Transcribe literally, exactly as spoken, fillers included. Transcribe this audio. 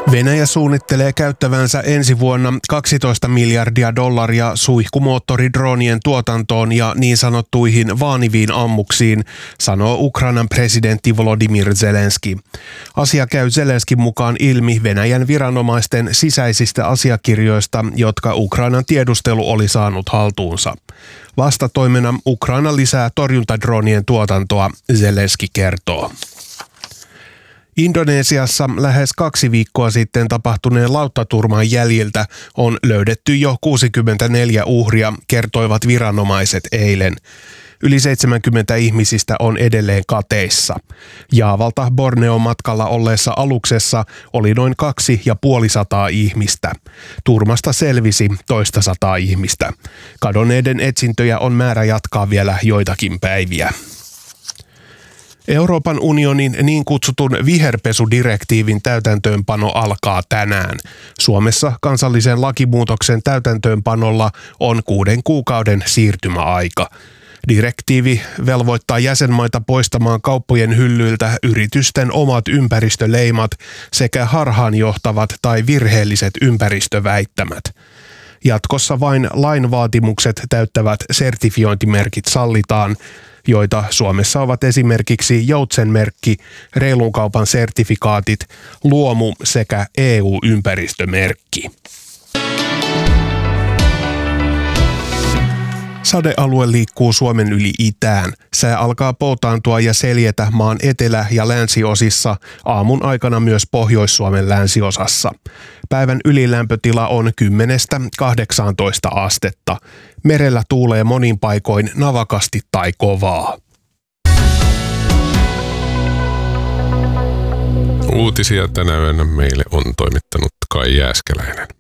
Venäjä suunnittelee käyttävänsä ensi vuonna kaksitoista miljardia dollaria suihkumoottoridroonien tuotantoon ja niin sanottuihin vaaniviin ammuksiin, sanoo Ukrainan presidentti Volodymyr Zelenski. Asia käy Zelenskin mukaan ilmi Venäjän viranomaisten sisäisistä asiakirjoista, jotka Ukrainan tiedustelu oli saanut haltuunsa. Vastatoimena Ukraina lisää torjuntadroonien tuotantoa, Zelenski kertoo. Indonesiassa lähes kaksi viikkoa sitten tapahtuneen lauttaturman jäljiltä on löydetty jo kuusikymmentäneljä uhria, kertoivat viranomaiset eilen. Yli seitsemänkymmentä ihmisistä on edelleen kateissa. Jaavalta Borneon matkalla olleessa aluksessa oli noin kaksi ja puoli sataa ihmistä. Turmasta selvisi toista sataa ihmistä. Kadonneiden etsintöjä on määrä jatkaa vielä joitakin päiviä. Euroopan unionin niin kutsutun viherpesudirektiivin täytäntöönpano alkaa tänään. Suomessa kansallisen lakimuutoksen täytäntöönpanolla on kuuden kuukauden siirtymäaika. Direktiivi velvoittaa jäsenmaita poistamaan kauppojen hyllyiltä yritysten omat ympäristöleimat sekä harhaanjohtavat tai virheelliset ympäristöväittämät. Jatkossa vain lain vaatimukset täyttävät sertifiointimerkit sallitaan, joita Suomessa ovat esimerkiksi joutsenmerkki, reilun kaupan sertifikaatit, luomu sekä E U-ympäristömerkki. Sadealue liikkuu Suomen yli itään. Sää alkaa poutaantua ja seljetä maan etelä- ja länsiosissa, aamun aikana myös Pohjois-Suomen länsiosassa. Päivän ylilämpötila on kymmenestä kahdeksaantoista astetta. Merellä tuulee monin paikoin navakasti tai kovaa. Uutisia tänä yönä meille on toimittanut Kai Jääskeläinen.